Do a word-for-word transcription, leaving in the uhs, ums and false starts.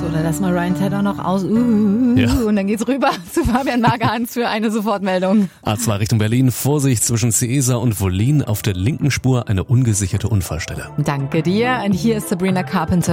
oder lass mal Ryan Tedder noch aus. Uh, ja. Und dann geht's rüber zu Fabian Magerhans für eine Sofortmeldung. A zwei Richtung Berlin, Vorsicht zwischen Ciesa und Wollin, auf der linken Spur eine ungesicherte Unfallstelle. Danke dir. Und hier ist Sabrina Carpenter.